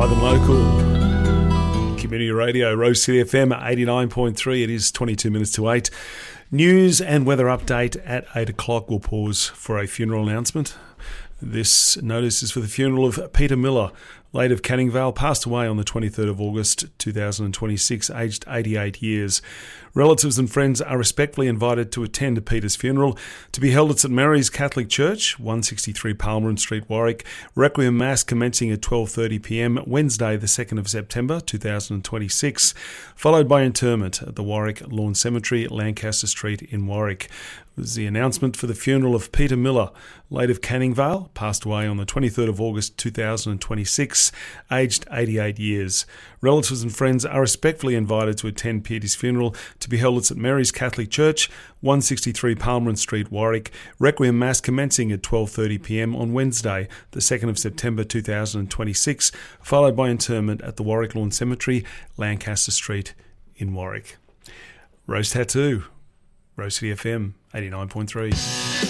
Live and local. Community Radio, Rose City FM 89.3. It is 22 minutes to 8. News and weather update at 8 o'clock. We'll pause for a funeral announcement. This notice is for the funeral of Peter Miller, late of Canning Vale, passed away on the 23rd of August 2026, aged 88 years. Relatives and friends are respectfully invited to attend Peter's funeral, to be held at St Mary's Catholic Church, 163 Palmerin Street, Warwick. Requiem Mass commencing at 12:30pm, Wednesday the 2nd of September 2026, followed by interment at the Warwick Lawn Cemetery, Lancaster Street in Warwick. Was the announcement for the funeral of Peter Miller, late of Canning Vale, passed away on the 23rd of August 2026, aged 88 years. Relatives and friends are respectfully invited to attend Peter's funeral, to be held at St Mary's Catholic Church, 163 Palmerin Street, Warwick. Requiem Mass commencing at 12:30pm on Wednesday, the 2nd of September 2026, followed by interment at the Warwick Lawn Cemetery, Lancaster Street in Warwick. Rose Tattoo, Rose City FM 89.3.